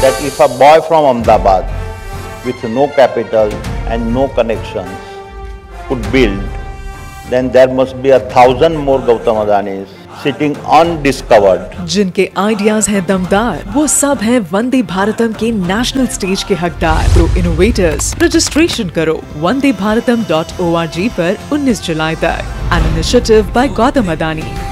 that if a boy from Ahmedabad with no capital and no connections could build, then there must be 1,000 more Gautam Adanis sitting undiscovered. जिनके ideas हैं दमदार, वो सब हैं वंदे भारतम के national stage के हकदार। प्रो इनोवेटर्स रजिस्ट्रेशन करो wandebharatam.org पर 19 जुलाई तक। An initiative by Gautam Adani.